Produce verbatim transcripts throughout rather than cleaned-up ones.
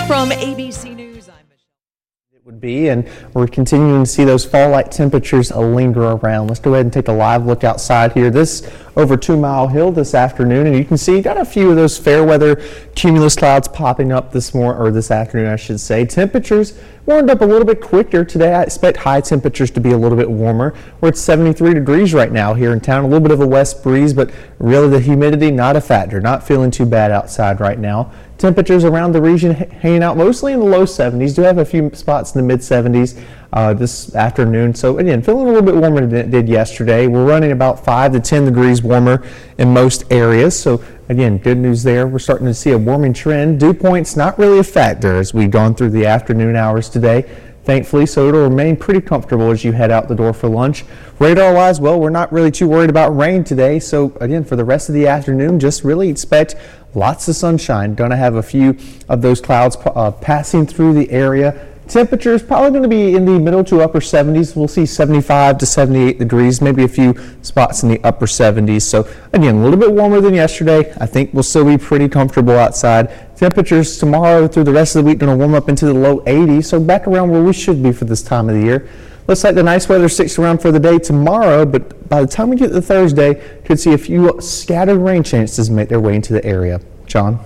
From A B C News, I'm Michelle. It would be, and we're continuing to see those fall-like temperatures linger around. Let's go ahead and take a live look outside here. This over Two Mile Hill this afternoon, and you can see got a few of those fair weather cumulus clouds popping up this morning, or this afternoon, I should say. Temperatures warmed up a little bit quicker today. I expect high temperatures to be a little bit warmer. We're at seventy-three degrees right now here in town. A little bit of a west breeze, but really the humidity not a factor. Not feeling too bad outside right now. Temperatures around the region hanging out mostly in the low seventies. Do have a few spots in the mid seventies uh, this afternoon. So again, feeling a little bit warmer than it did yesterday. We're running about five to ten degrees warmer in most areas. So again, good news there. We're starting to see a warming trend. Dew points not really a factor as we've gone through the afternoon hours today, thankfully, so it'll remain pretty comfortable as you head out the door for lunch. Radar-wise, well, we're not really too worried about rain today. So again, for the rest of the afternoon, just really expect lots of sunshine. Going to have a few of those clouds uh, passing through the area. Temperatures probably going to be in the middle to upper seventies. We'll see seventy-five to seventy-eight degrees, maybe a few spots in the upper seventies. So again, a little bit warmer than yesterday. I think we'll still be pretty comfortable outside. Temperatures tomorrow through the rest of the week going to warm up into the low eighties. So back around where we should be for this time of the year. Looks like the nice weather sticks around for the day tomorrow, but by the time we get to Thursday, could see a few scattered rain chances make their way into the area. John?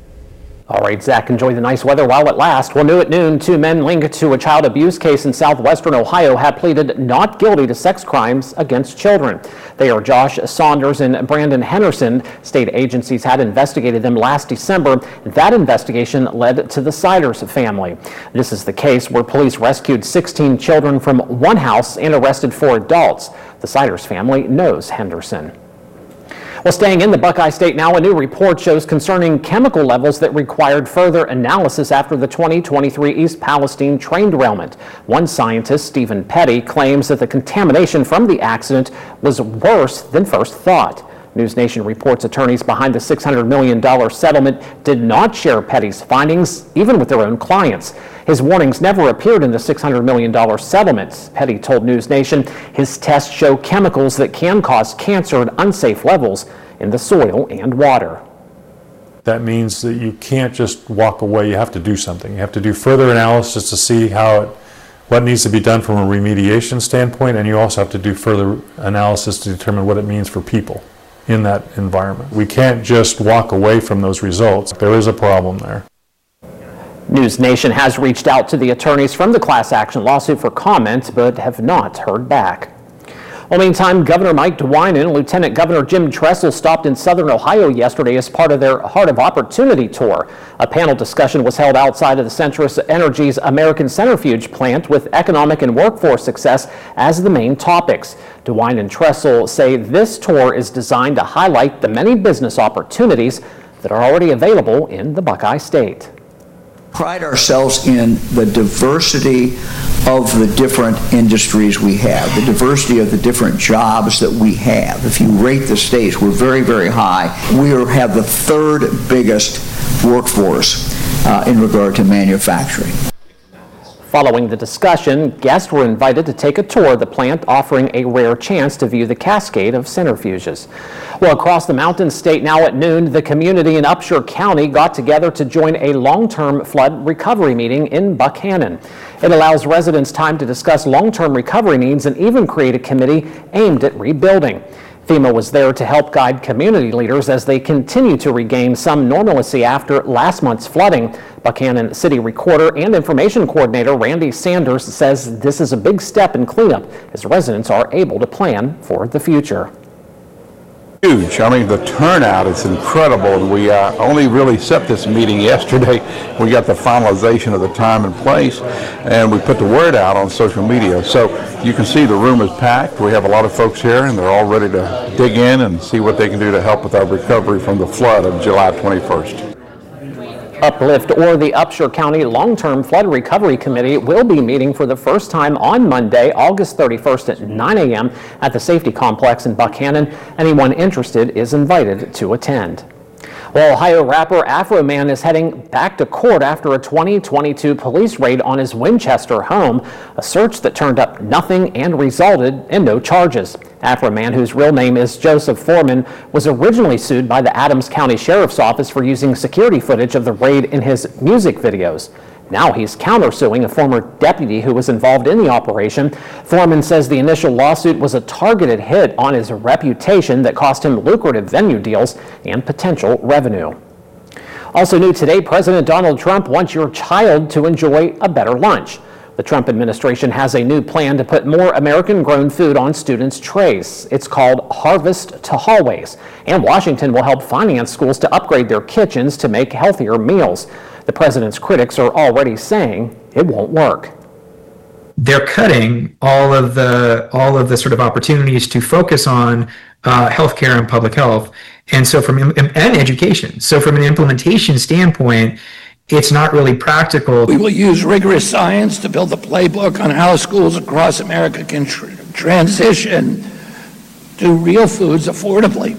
All right, Zach, enjoy the nice weather while it lasts. Well, new at noon, two men linked to a child abuse case in southwestern Ohio have pleaded not guilty to sex crimes against children. They are Josh Saunders and Brandon Henderson. State agencies had investigated them last December. That investigation led to the Siders family. This is the case where police rescued sixteen children from one house and arrested four adults. The Siders family knows Henderson. Well, staying in the Buckeye State now, a new report shows concerning chemical levels that required further analysis after the twenty twenty-three East Palestine train derailment. One scientist, Stephen Petty, claims that the contamination from the accident was worse than first thought. News Nation reports attorneys behind the six hundred million dollars settlement did not share Petty's findings, even with their own clients. His warnings never appeared in the six hundred million dollars settlement. Petty told News Nation his tests show chemicals that can cause cancer at unsafe levels in the soil and water. That means that you can't just walk away. You have to do something. You have to do further analysis to see how it, what needs to be done from a remediation standpoint, and you also have to do further analysis to determine what it means for people in that environment. We can't just walk away from those results. There is a problem there. News Nation has reached out to the attorneys from the class action lawsuit for comment, but have not heard back. Well, meantime, Governor Mike DeWine and Lieutenant Governor Jim Tressel stopped in Southern Ohio yesterday as part of their Heart of Opportunity tour. A panel discussion was held outside of the Centrus Energy's American Centrifuge plant with economic and workforce success as the main topics. DeWine and Tressel say this tour is designed to highlight the many business opportunities that are already available in the Buckeye State. Pride ourselves in the diversity of the different industries we have, the diversity of the different jobs that we have. If you rate the states, we're very, very high. We are, have the third biggest workforce uh, in regard to manufacturing. Following the discussion, guests were invited to take a tour of the plant, offering a rare chance to view the cascade of centrifuges. Well, across the Mountain State now at noon, the community in Upshur County got together to join a long-term flood recovery meeting in Buckhannon. It allows residents time to discuss long-term recovery needs and even create a committee aimed at rebuilding. FEMA was there to help guide community leaders as they continue to regain some normalcy after last month's flooding. Buckhannon City Recorder and Information Coordinator Randy Sanders says this is a big step in cleanup as residents are able to plan for the future. Huge. I mean, the turnout is incredible. We uh, only really set this meeting yesterday. We got the finalization of the time and place, and we put the word out on social media. So you can see the room is packed. We have a lot of folks here, and they're all ready to dig in and see what they can do to help with our recovery from the flood of July twenty-first. Uplift, or the Upshur County Long-Term Flood Recovery Committee, will be meeting for the first time on Monday, August thirty-first at nine a m at the Safety Complex in Buckhannon. Anyone interested is invited to attend. Well, Ohio rapper Afroman is heading back to court after a twenty twenty-two police raid on his Winchester home, a search that turned up nothing and resulted in no charges. after a man whose real name is Joseph Foreman was originally sued by the Adams County Sheriff's Office for using security footage of the raid in his music videos. Now he's countersuing a former deputy who was involved in the operation. Foreman says the initial lawsuit was a targeted hit on his reputation that cost him lucrative venue deals and potential revenue. Also new today, President Donald Trump wants your child to enjoy a better lunch. The Trump administration has a new plan to put more American-grown food on students' trays. It's called Harvest to Hallways, and Washington will help finance schools to upgrade their kitchens to make healthier meals. The president's critics are already saying it won't work. They're cutting all of the all of the sort of opportunities to focus on uh, healthcare and public health, and so from and education. So from an implementation standpoint, it's not really practical. We will use rigorous science to build a playbook on how schools across America can tr- transition to real foods affordably.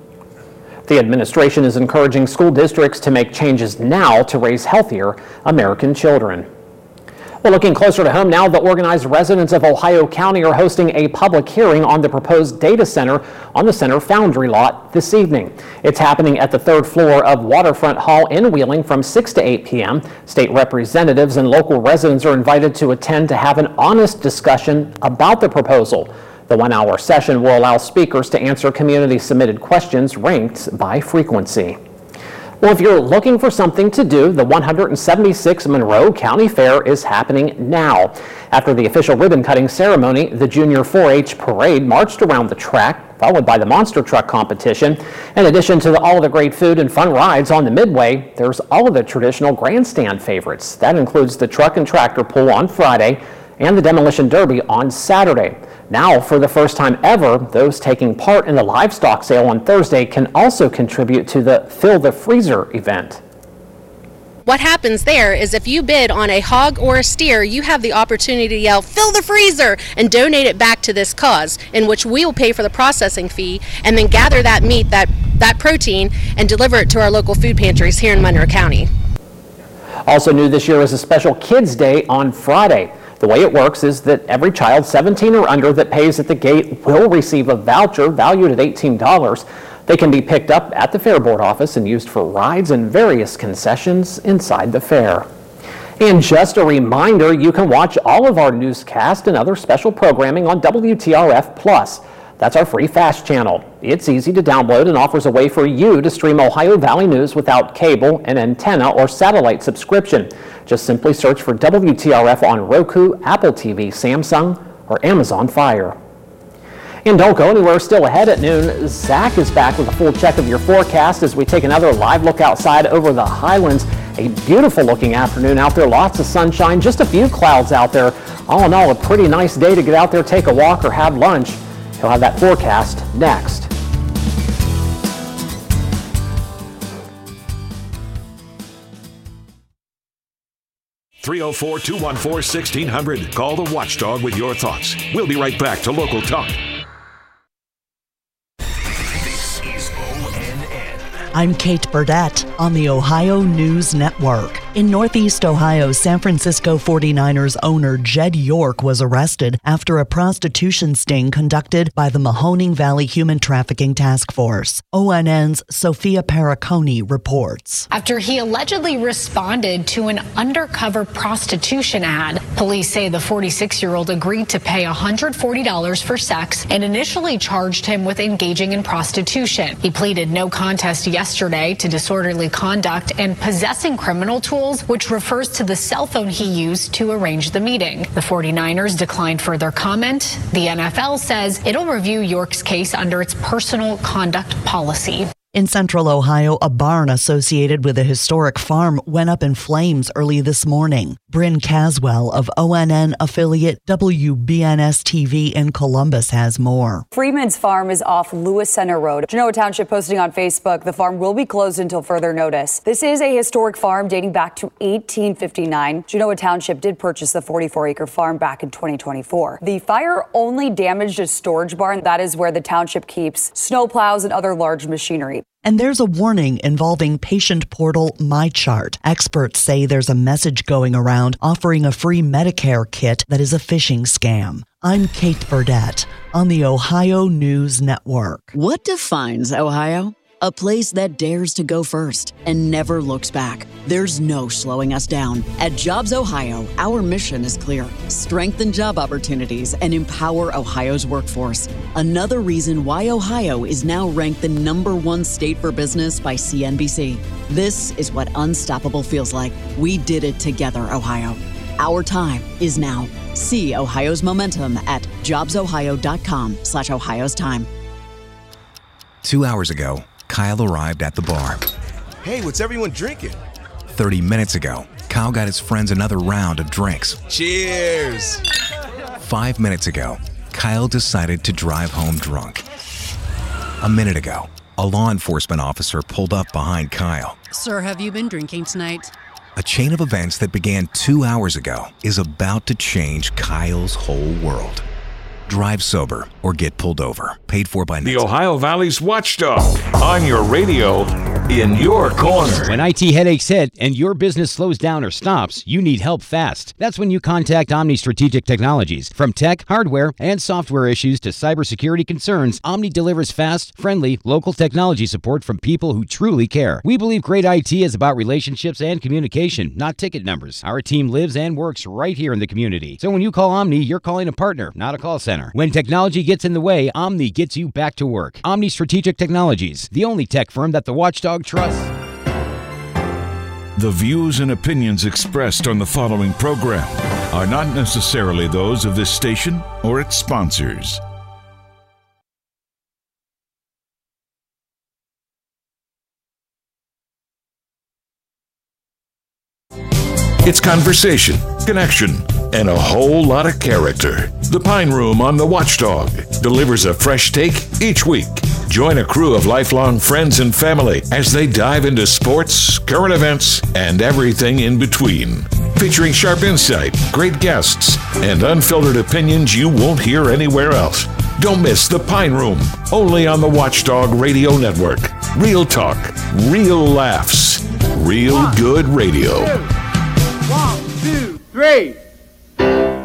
The administration is encouraging school districts to make changes now to raise healthier American children. Well, looking closer to home now, the organized residents of Ohio County are hosting a public hearing on the proposed data center on the Center Foundry lot this evening. It's happening at the third floor of Waterfront Hall in Wheeling from six to eight p m State representatives and local residents are invited to attend to have an honest discussion about the proposal. The one-hour session will allow speakers to answer community-submitted questions ranked by frequency. Well, if you're looking for something to do, the one hundred seventy-sixth Monroe County Fair is happening now. After the official ribbon-cutting ceremony, the Junior four H Parade marched around the track, followed by the monster truck competition. In addition to the, all of the great food and fun rides on the Midway, there's all of the traditional grandstand favorites. That includes the truck and tractor pull on Friday and the demolition derby on Saturday. Now, for the first time ever, those taking part in the livestock sale on Thursday can also contribute to the Fill the Freezer event. What happens there is if you bid on a hog or a steer, you have the opportunity to yell, "Fill the freezer," and donate it back to this cause, in which we will pay for the processing fee and then gather that meat, that, that protein, and deliver it to our local food pantries here in Monroe County. Also new this year is a special Kids Day on Friday. The way it works is that every child seventeen or under that pays at the gate will receive a voucher valued at eighteen dollars. They can be picked up at the Fair Board office and used for rides and various concessions inside the fair. And just a reminder, you can watch all of our newscasts and other special programming on W T R F Plus. That's our free FAST channel. It's easy to download and offers a way for you to stream Ohio Valley News without cable, an antenna, or satellite subscription. Just simply search for W T R F on Roku, Apple T V, Samsung, or Amazon Fire. And don't go anywhere, still ahead at noon, Zach is back with a full check of your forecast as we take another live look outside over the Highlands. A beautiful looking afternoon out there, lots of sunshine, just a few clouds out there. All in all, a pretty nice day to get out there, take a walk, or have lunch. He'll have that forecast next. three oh four, two one four, one six hundred. Call the Watchdog with your thoughts. We'll be right back to Local Talk. This is O N N. I'm Kate Burdett on the Ohio News Network. In Northeast Ohio, San Francisco forty-niners owner Jed York was arrested after a prostitution sting conducted by the Mahoning Valley Human Trafficking Task Force. O N N's Sophia Paraconi reports. After he allegedly responded to an undercover prostitution ad, police say the forty-six-year-old agreed to pay one hundred forty dollars for sex and initially charged him with engaging in prostitution. He pleaded no contest yesterday to disorderly conduct and possessing criminal tools, which refers to the cell phone he used to arrange the meeting. The forty-niners declined further comment. The N F L says it'll review York's case under its personal conduct policy. In central Ohio, a barn associated with a historic farm went up in flames early this morning. Bryn Caswell of O N N affiliate W B N S T V in Columbus has more. Freeman's Farm is off Lewis Center Road. Genoa Township posting on Facebook, the farm will be closed until further notice. This is a historic farm dating back to eighteen fifty-nine. Genoa Township did purchase the forty-four acre farm back in twenty twenty-four. The fire only damaged a storage barn. That is where the township keeps snowplows and other large machinery. state. And there's a warning involving patient portal MyChart. Experts say there's a message going around offering a free Medicare kit that is a phishing scam. I'm Kate Burdett on the Ohio News Network. What defines Ohio? A place that dares to go first and never looks back. There's no slowing us down. At Jobs Ohio, our mission is clear. Strengthen job opportunities and empower Ohio's workforce. Another reason why Ohio is now ranked the number one state for business by C N B C. This is what unstoppable feels like. We did it together, Ohio. Our time is now. See Ohio's momentum at jobsohio.com slash Ohio's time. Two hours ago, Kyle arrived at the bar. Hey, what's everyone drinking? thirty minutes ago, Kyle got his friends another round of drinks. Cheers! Five minutes ago, Kyle decided to drive home drunk. A minute ago, a law enforcement officer pulled up behind Kyle. Sir, have you been drinking tonight? A chain of events that began two hours ago is about to change Kyle's whole world. Drive sober or get pulled over. Paid for by The Ohio Valley's Watchdog on your radio, in your corner. When I T headaches hit and your business slows down or stops, you need help fast. That's when you contact Omni Strategic Technologies. From tech, hardware, and software issues to cybersecurity concerns, Omni delivers fast, friendly, local technology support from people who truly care. We believe great I T is about relationships and communication, not ticket numbers. Our team lives and works right here in the community. So when you call Omni, you're calling a partner, not a call center. When technology gets in the way, Omni gets you back to work. Omni Strategic Technologies, the only tech firm that the Watchdog trusts. The views and opinions expressed on the following program are not necessarily those of this station or its sponsors. It's conversation, connection, and a whole lot of character. The Pine Room on the Watchdog delivers a fresh take each week. Join a crew of lifelong friends and family as they dive into sports, current events, and everything in between. Featuring sharp insight, great guests, and unfiltered opinions you won't hear anywhere else. Don't miss The Pine Room, only on the Watchdog Radio Network. Real talk, real laughs, real good radio. One, two, three.